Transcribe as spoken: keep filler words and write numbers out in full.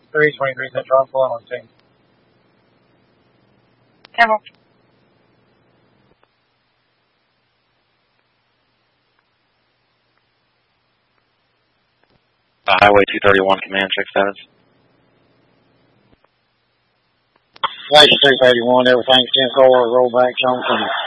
three twenty-three Central, pulling on team. Camel. Uh, Highway two thirty-one, command, check status. Station three thirty-one, everything's ten four, roll back, Johnson.